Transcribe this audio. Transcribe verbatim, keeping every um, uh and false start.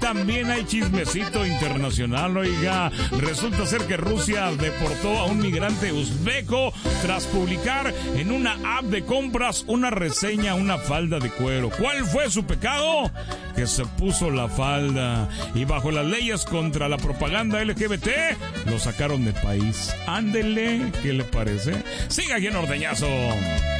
también hay chismecito internacional, oiga. Resulta ser que Rusia deportó a un migrante uzbeco tras publicar en una app de compras una reseña, una falda de cuero. ¿Cuál fue su pecado? Que se puso la falda. Y bajo las leyes contra la propaganda L G B T, lo sacaron del país. Ándele, ¿qué le parece? Siga aquí en Ordeñazo.